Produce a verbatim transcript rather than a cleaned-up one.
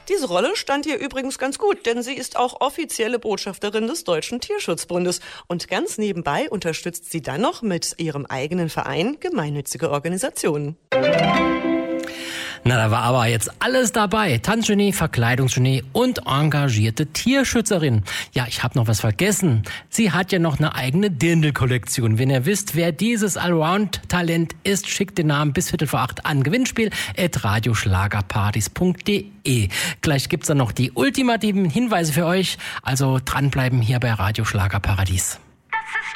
Diese Rolle stand ihr übrigens ganz gut, denn sie ist auch offizielle Botschafterin des Deutschen Tierschutzbundes. Und ganz nebenbei unterstützt sie dann noch mit ihrem eigenen Verein gemeinnützige Organisationen. Na, da war aber jetzt alles dabei. Tanzgenie, Verkleidungsgenie und engagierte Tierschützerin. Ja, ich habe noch was vergessen. Sie hat ja noch eine eigene Dirndl-Kollektion. Wenn ihr wisst, wer dieses Allround-Talent ist, schickt den Namen bis Viertel vor acht an Gewinnspiel at radioschlagerpartys punkt de. Gleich gibt's dann noch die ultimativen Hinweise für euch. Also dranbleiben hier bei Radio Schlagerparadies.